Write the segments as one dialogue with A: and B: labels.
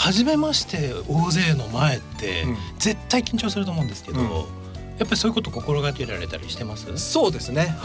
A: 初めまして大勢の前って、絶対緊張すると思うんですけど、やっぱりそういうこと心がけられたりしてます？
B: そうですね、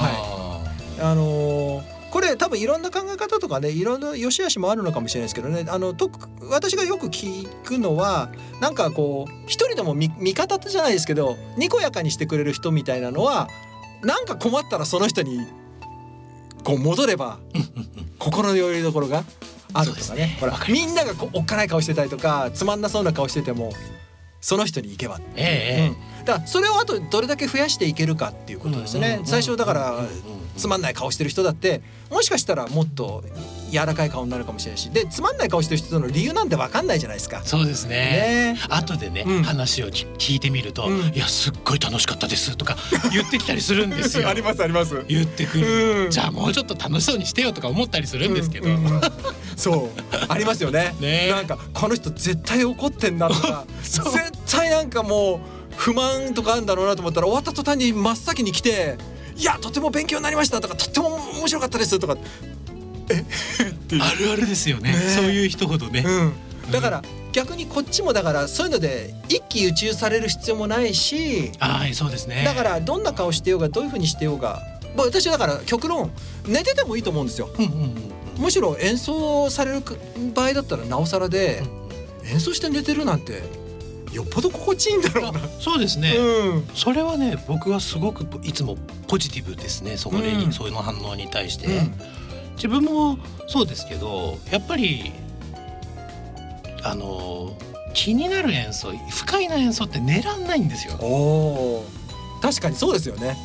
B: これ多分いろんな考え方とかね、いろんな良し悪しもあるのかもしれないですけどね、私がよく聞くのは、なんかこう一人でも味方じゃないですけど、にこやかにしてくれる人みたいなのは、なんか困ったらその人にこう戻れば心のよりどころがあるとかね。ほら、みんながおっかない顔してたりとか、つまんなそうな顔しててもその人に行けば、だからそれをあとどれだけ増やしていけるかっていうことですね。最初だからつまんない顔してる人だって、もしかしたらもっと柔らかい顔になるかもしれないし、でつまんない顔してる人の理由なんて分かんないじゃないですか。
A: そうですね。後でね、話を聞いてみると、いやすっごい楽しかったですとか言ってきたりするんですよ。
B: ありますあります。
A: 言ってくる、じゃあもうちょっと楽しそうにしてよとか思ったりするんですけど、
B: そうありますよね。なんかこの人絶対怒ってんなとか絶対なんかもう不満とかあるんだろうなと思ったら、終わった途端に真っ先に来て、いやとても勉強になりましたとか、とっても面白かったですとか、
A: あるあるですよね、そういう人ほどね、
B: だから逆にこっちもだからそういうので一喜一憂される必要もないし、
A: そうですね。
B: だからどんな顔してようがどういう風にしてようが、私はだから極論寝ててもいいと思うんですよ。むしろ演奏される場合だったらなおさらで、演奏して寝てるなんてよっぽど心地いいんだろうな。
A: そうですね、それはね、僕はすごくいつもポジティブですね。そこに、そういうの反応に対して、自分もそうですけど、やっぱり気になる演奏、不快な演奏って寝らんないんですよ。
B: 確かにそうですよね。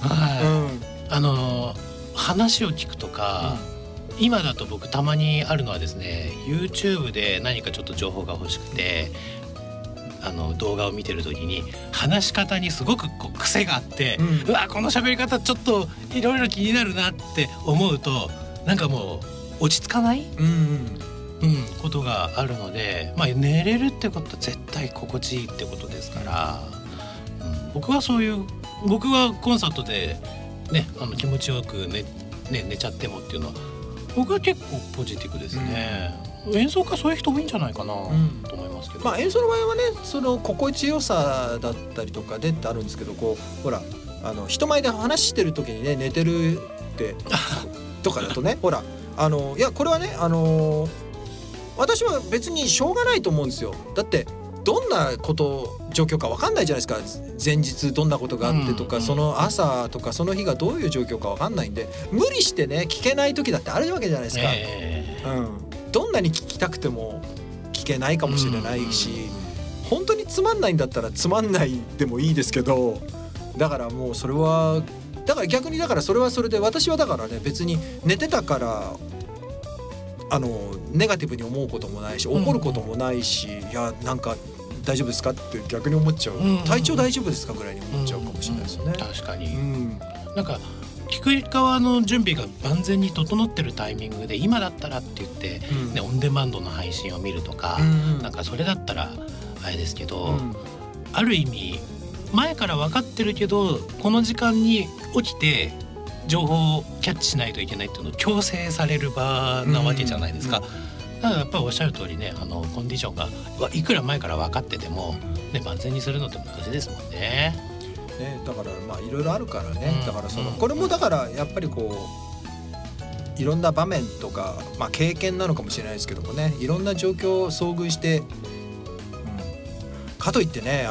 A: 話を聞くとか、今だと僕たまにあるのはですね、 YouTube で何かちょっと情報が欲しくて動画を見てる時に話し方にすごくこう癖があって、うわこの喋り方ちょっといろいろ気になるなって思うと、なんかもう落ち着かない、ことがあるので、寝れるってことは絶対心地いいってことですから、僕はコンサートでね、気持ちよく寝ちゃってもっていうのは僕は結構ポジティブですね。演奏家そういう人多いんじゃないかなと思いますけど、
B: 演奏の場合はね、その心地よさだったりとかでってあるんですけど、こうほら人前で話してる時にね寝てるってとかだとねほらいやこれはね私は別にしょうがないと思うんですよ。だってどんな状況か分かんないじゃないですか。前日どんなことがあってとか、その朝とかその日がどういう状況か分かんないんで、無理してね聞けない時だってあるわけじゃないですか。どんなに聞きたくても聞けないかもしれないし、本当につまんないんだったらつまんないでもいいですけど、だからもうそれはだから逆にだからそれはそれで、私はだからね別に寝てたからネガティブに思うこともないし怒ることもないし、いやなんか大丈夫ですかって逆に思っちゃう、体調大丈夫ですかぐらいに思っちゃうかもしれないですね。
A: 確かに、なんか聞く側の準備が万全に整ってるタイミングで今だったらって言って、オンデマンドの配信を見るとか、なんかそれだったらあれですけど、ある意味前から分かってるけどこの時間に起きて情報をキャッチしないといけないっていうのを強制される場なわけじゃないですか。だからやっぱりおっしゃる通りね、コンディションがいくら前から分かってても、万全にするのって難しいですもんね。
B: だからいろいろあるからね、だからこれもだからやっぱりこういろんな場面とか、経験なのかもしれないですけどもね、いろんな状況を遭遇して、かといってね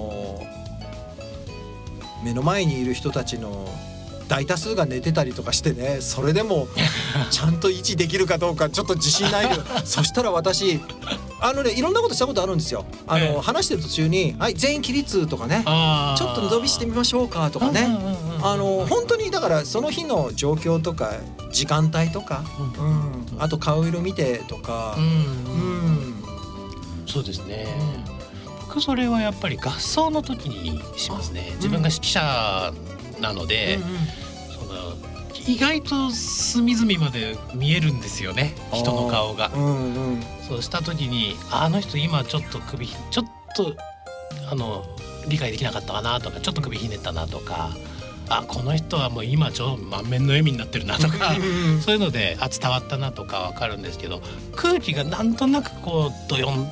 B: 目の前にいる人たちの大多数が寝てたりとかしてね、それでもちゃんと維持できるかどうかちょっと自信ないけどそしたら私いろんなことしたことあるんですよ。話してる途中にはい全員起立とかね、ちょっと伸びしてみましょうかとかね、本当にだからその日の状況とか時間帯とか、あと顔色見てとか、
A: そうですね、僕それはやっぱり合奏の時にしますね。自分が指揮者なので、意外と隅々まで見えるんですよね、人の顔が。そうした時にあの人今ちょっとちょっと理解できなかったかなとか、ちょっと首ひねったなとか、この人はもう今満面の笑みになってるなとかそういうので伝わったなとか分かるんですけど、空気がなんとなくこうドヨン